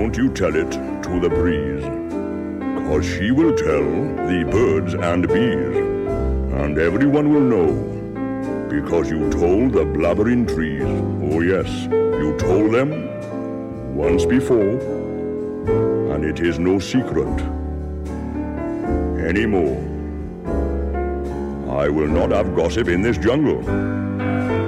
don't you tell it to the breeze, 'cause she will tell the birds and bees, and everyone will know, because you told the blabbering trees. Oh yes, you told them once before, and it is no secret anymore. I will not have gossip in this jungle.